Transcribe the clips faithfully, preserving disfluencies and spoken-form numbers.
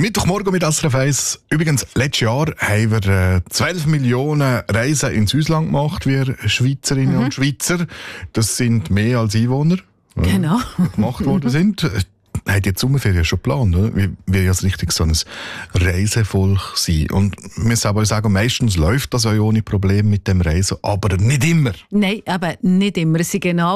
Mittwochmorgen mit S R F eins. Übrigens, letztes Jahr haben wir äh, zwölf Millionen Reisen ins Ausland gemacht, wir Schweizerinnen mhm. und Schweizer. Das sind mehr als Einwohner, äh, genau. die gemacht worden sind. Hat jetzt Sommerferien schon geplant, oder? Wir will ja richtig so ein Reisevolk sein. Und wir müssen aber sagen, meistens läuft das ja ohne Probleme mit dem Reisen, aber nicht immer. Nein, aber nicht immer. Es waren genau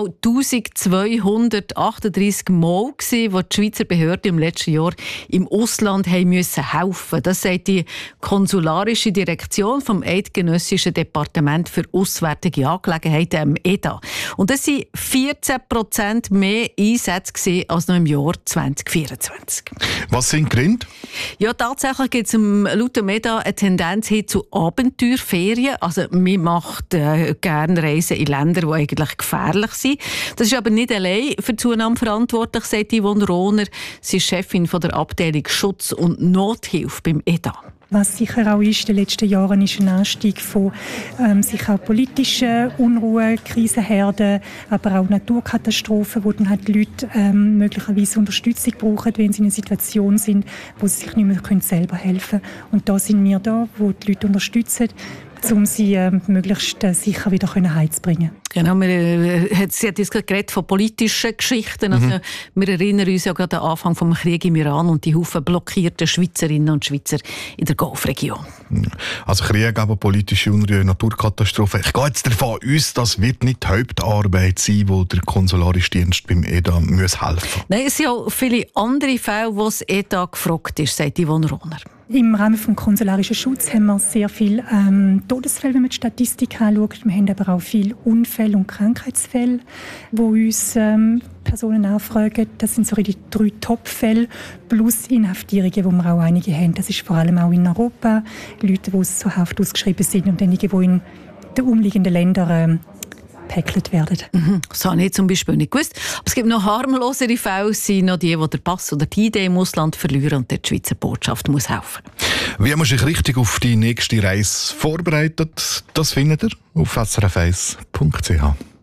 eintausendzweihundertachtunddreissig Mal, gewesen, wo die Schweizer Behörden im letzten Jahr im Ausland haben müssen helfen. Das sagt die konsularische Direktion vom Eidgenössischen Departement für Auswärtige Angelegenheiten, E D A. Und das waren vierzehn Prozent mehr Einsätze als noch im Jahr zwanzig vierundzwanzig. Was sind die Gründe? Ja, tatsächlich gibt es laut dem E D A eine Tendenz hin zu Abenteuerferien. Also man macht äh, gerne Reisen in Länder, die eigentlich gefährlich sind. Das ist aber nicht allein für die Zunahme verantwortlich, sagt Yvonne Rohner. Sie ist Chefin von der Abteilung Schutz und Nothilfe beim E D A. Was sicher auch ist, in den letzten Jahren ist ein Anstieg von ähm, sicher auch politischen Unruhen, Krisenherden, aber auch Naturkatastrophen, wo dann halt die Leute ähm, möglicherweise Unterstützung brauchen, wenn sie in einer Situation sind, wo sie sich nicht mehr können selber helfen können. Und da sind wir da, wo die Leute unterstützen, um sie äh, möglichst äh, sicher wieder heimzubringen. Genau, wir, äh, sie hat jetzt gerade geredet von politischen Geschichten. Also, mhm. Wir erinnern uns ja gerade an den Anfang des Krieges im Iran und die Haufen blockierten Schweizerinnen und Schweizer in der Golfregion. Also Krieg, aber politische Unruhe, Naturkatastrophen. Ich gehe jetzt davon aus, das wird nicht die Hauptarbeit sein, wo der konsularische Dienst beim E D A helfen muss. Nein, es sind auch viele andere Fälle, wo das E D A gefragt ist, sagt Yvonne Rohner. Im Rahmen des konsularischen Schutzes haben wir sehr viele ähm, Todesfälle, wenn man die Statistik anschaut. Wir haben aber auch viele Unfälle und Krankheitsfälle, wo uns ähm, Personen anfragen. Das sind so die drei Top-Fälle plus Inhaftierungen, wo wir auch einige haben. Das ist vor allem auch in Europa. Leute, die zur Haft ausgeschrieben sind und einige, die in den umliegenden Ländern ähm, gepäckelt werden. Mhm. Das habe ich zum Beispiel nicht gewusst. Aber es gibt noch harmlosere Fälle, sind noch die, die den Pass oder die I D im Ausland verlieren und die Schweizer Botschaft muss helfen. Wie man sich richtig auf die nächste Reise vorbereitet, das findet ihr auf s r f eins punkt c h.